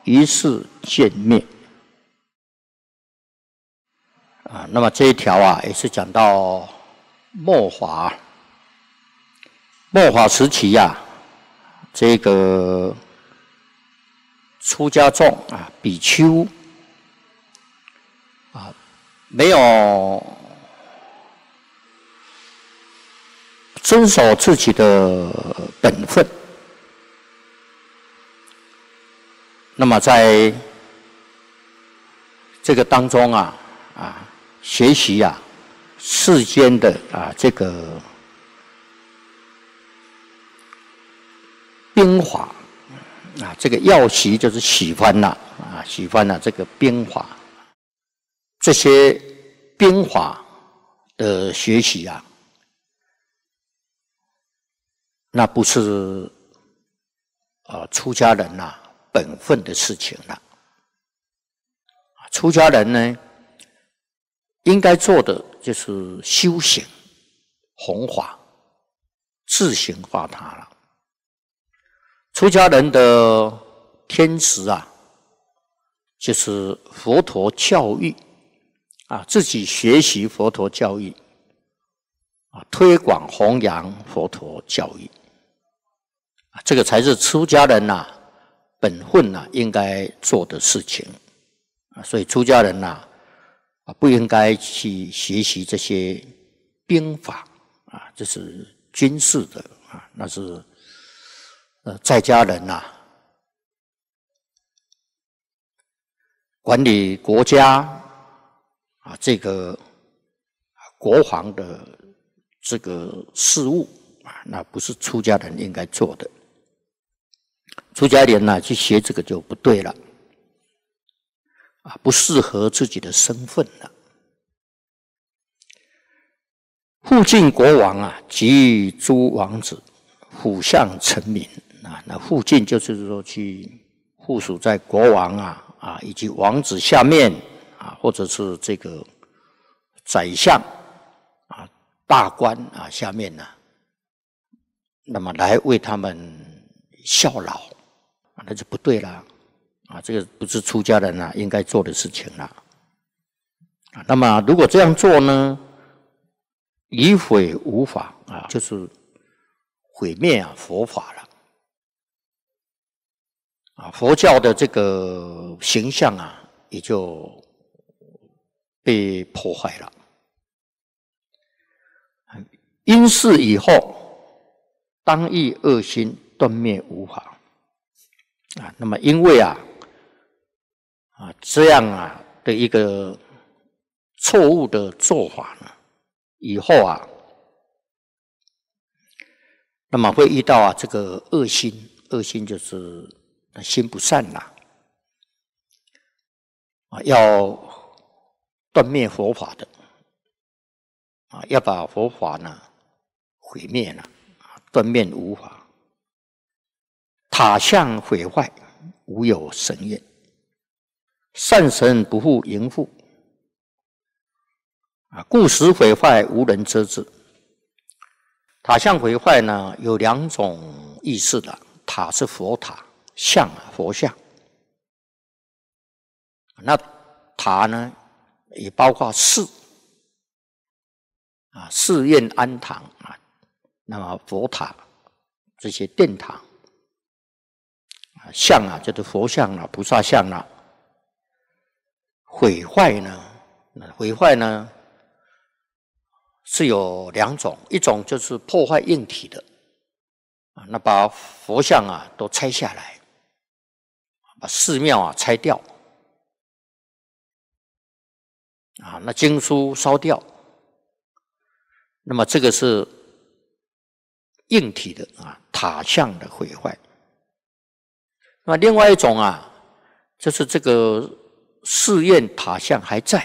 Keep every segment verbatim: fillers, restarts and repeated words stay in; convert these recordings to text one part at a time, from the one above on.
于是见灭。啊，那么这一条啊，也是讲到末法。末法时期呀、啊，这个出家众啊，比丘啊，没有遵守自己的本分，那么在这个当中啊啊，学习啊世间的啊这个兵法啊，这个要习就是喜欢呐啊，喜欢呐这个兵法，这些兵法的学习啊，那不是啊出家人呐、啊、本分的事情了。出家人呢，应该做的就是修行、弘法、自行化他了。出家人的天职啊，就是佛陀教育啊，自己学习佛陀教育啊，推广弘扬佛陀教育啊，这个才是出家人呐、啊、本分呐、啊、应该做的事情啊。所以出家人呐 啊, 啊不应该去学习这些兵法啊，这是军事的啊，那是。呃，在家人呐、啊，管理国家啊，这个国防的这个事务啊，那不是出家人应该做的。出家人呢、啊，去学这个就不对了，啊，不适合自己的身份了。附近国王啊，给予诸王子，辅相臣民。啊，那附近就是说去附属在国王啊啊以及王子下面啊，或者是这个宰相啊大官啊下面呢、啊，那么来为他们效劳啊，那就不对了啊，这个不是出家人啊应该做的事情了啊。那么如果这样做呢，以毁无法啊，就是毁灭啊佛法了。啊，佛教的这个形象啊，也就被破坏了。因是以后，当益恶心，断灭无法。啊，那么因为啊，啊这样啊的一个错误的做法呢，以后啊，那么会遇到啊这个恶心，恶心就是。心不善啦，啊，要断灭佛法的，啊，要把佛法呢毁灭了，断灭无法，塔相毁坏，无有神验，善神不复盈复，啊，故时毁坏，无人遮之。塔相毁坏呢，有两种意思的，塔是佛塔。像佛像，那塔呢，也包括寺啊，寺院庵堂啊，那么佛塔这些殿堂啊，像啊，就是佛像啊、菩萨像啊，毁坏呢，毁坏呢是有两种，一种就是破坏硬体的啊，那把佛像啊都拆下来。把寺庙啊拆掉，啊，那经书烧掉，那么这个是硬体的啊塔像的毁坏。那另外一种啊，就是这个寺院塔像还在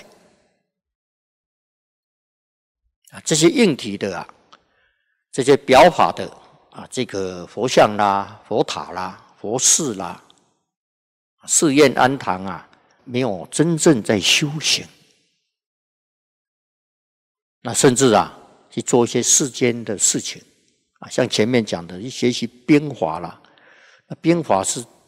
啊，这些硬体的啊，这些表法的啊，这个佛像啦、佛塔啦、佛寺啦。寺院庵堂啊，没有真正在修行，那甚至啊去做一些世间的事情啊，像前面讲的，去学习兵法啦，那兵法是